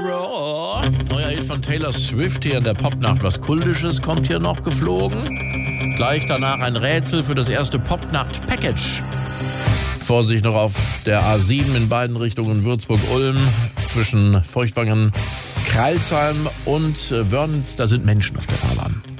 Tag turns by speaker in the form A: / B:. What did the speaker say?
A: Neuer Hit von Taylor Swift hier in der Popnacht. Was Kultisches kommt hier noch geflogen. Gleich danach ein Rätsel für das erste Popnacht-Package. Vorsicht noch auf der A7 in beiden Richtungen Würzburg-Ulm. Zwischen Feuchtwangen, Kreilsheim und Wörnitz. Da sind Menschen auf der Fahrbahn.